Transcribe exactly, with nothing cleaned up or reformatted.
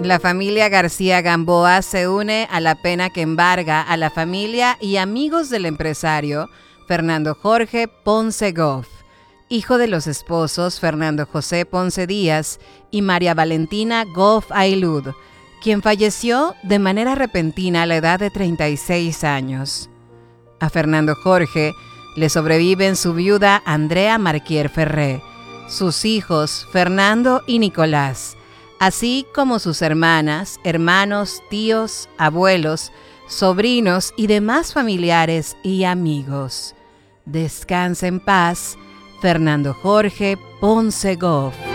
La familia García Gamboa se une a la pena que embarga a la familia y amigos del empresario Fernando Jorge Ponce Goff, hijo de los esposos Fernando José Ponce Díaz y María Valentina Goff Aylud, quien falleció de manera repentina a la edad de treinta y seis años. A Fernando Jorge le sobreviven su viuda Andrea Marquier Ferré, sus hijos Fernando y Nicolás, así como sus hermanas, hermanos, tíos, abuelos, sobrinos y demás familiares y amigos. Descansa en paz, Fernando Jorge Ponce Goff.